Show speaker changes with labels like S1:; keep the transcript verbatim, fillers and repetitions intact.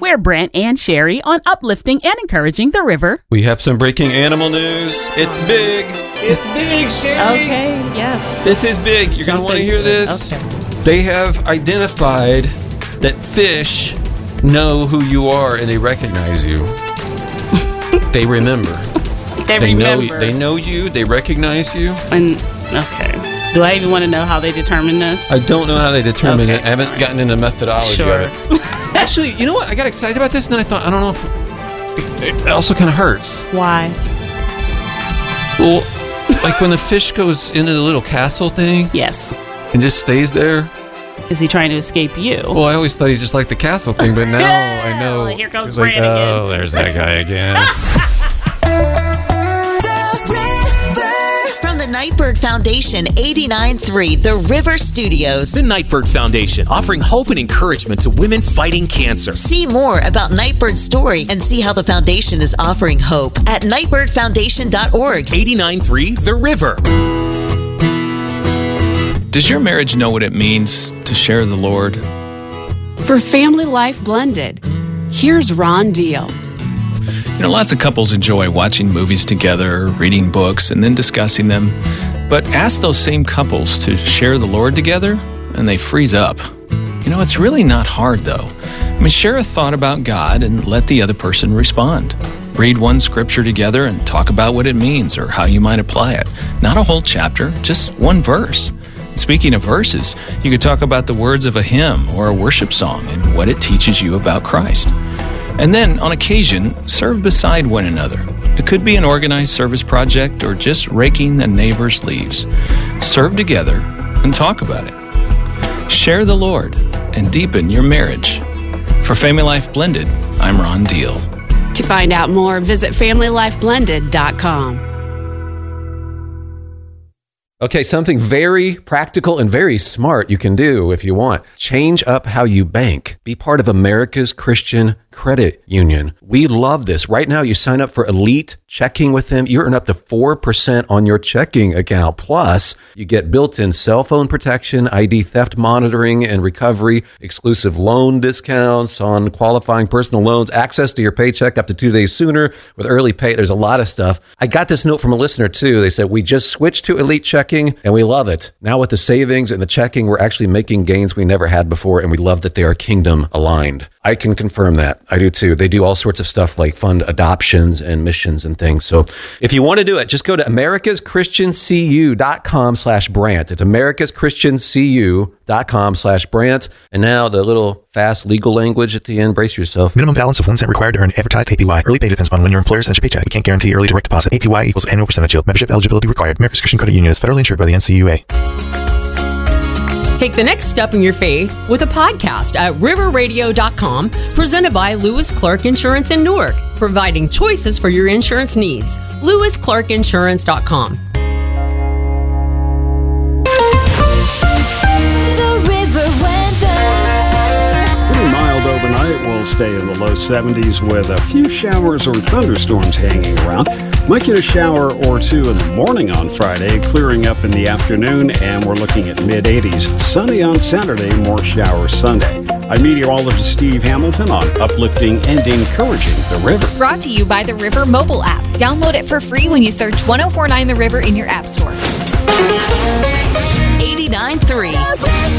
S1: We're Brent and Sherry on uplifting and encouraging the river.
S2: We have some breaking animal news. It's big. It's big, Sherry.
S1: Okay, yes.
S2: This is big. You're going to want to hear this.
S1: Okay.
S2: They have identified that fish know who you are and they recognize you. They remember.
S1: They,
S2: they
S1: remember.
S2: know. They know you. They recognize you.
S1: And okay. Do I even want to know how they determine this?
S2: I don't know how they determine
S1: Okay.
S2: it. I haven't
S1: All right.
S2: gotten into methodology
S1: Sure.
S2: of it. Actually, you know what? I got excited about this, and then I thought, I don't know if it, it also kind of hurts.
S1: Why?
S2: Well, like when the fish goes into the little castle thing
S1: Yes.
S2: and just stays there.
S1: Is he trying to escape you?
S2: Well, I always thought he just liked the castle thing, but now I know.
S1: Here goes
S2: It's like,
S1: Brand again.
S2: oh, there's that guy again.
S3: From the Nightbird Foundation, eighty-nine point three The River Studios.
S4: The Nightbird Foundation, offering hope and encouragement to women fighting cancer.
S3: See more about Nightbird's story and see how the foundation is offering hope at nightbird foundation dot org.
S4: eighty-nine point three The River.
S5: Does your marriage know what it means to share the Lord?
S6: For Family Life Blended, here's Ron Deal.
S5: You know, lots of couples enjoy watching movies together, reading books, and then discussing them. But ask those same couples to share the Lord together, and they freeze up. You know, it's really not hard, though. I mean, share a thought about God and let the other person respond. Read one scripture together and talk about what it means or how you might apply it. Not a whole chapter, just one verse. Speaking of verses, you could talk about the words of a hymn or a worship song and what it teaches you about Christ. And then, on occasion, serve beside one another. It could be an organized service project or just raking the neighbor's leaves. Serve together and talk about it. Share the Lord and deepen your marriage. For Family Life Blended, I'm Ron Deal.
S6: To find out more, visit family life blended dot com.
S7: Okay, something very practical and very smart you can do if you want. Change up how you bank. Be part of America's Christian Credit Union. We love this. Right now, you sign up for Elite Checking with them. You earn up to four percent on your checking account. Plus, you get built-in cell phone protection, I D theft monitoring and recovery, exclusive loan discounts on qualifying personal loans, access to your paycheck up to two days sooner with early pay. There's a lot of stuff. I got this note from a listener, too. They said, we just switched to Elite Checking, and we love it. Now with the savings and the checking, we're actually making gains we never had before, and we love that they are kingdom aligned. I can confirm that. I do too. They do all sorts of stuff like fund adoptions and missions and things. So if you want to do it, just go to americas christian c u dot com slash Brant. It's americas christian c u dot com slash Brant. And now the little fast legal language at the end. Brace yourself.
S8: Minimum balance of one cent required to earn advertised A P Y. Early pay depends on when your employer sends your paycheck. We can't guarantee early direct deposit. A P Y equals annual percentage yield. Membership eligibility required. America's Christian Credit Union is federally insured by the N C U A.
S9: Take the next step in your faith with a podcast at river radio dot com, presented by Lewis Clark Insurance in Newark, providing choices for your insurance needs. lewis clark insurance dot com.
S3: The River Weather.
S10: Pretty mild overnight. We'll stay in the low seventies with a few showers or thunderstorms hanging around. Might get a shower or two in the morning on Friday, clearing up in the afternoon, and we're looking at mid-eighties. Sunny on Saturday, more showers Sunday. I'm meteorologist Steve Hamilton on uplifting and encouraging the river.
S11: Brought to you by the River mobile app. Download it for free when you search one oh four nine The River in your app store.
S3: eighty-nine point three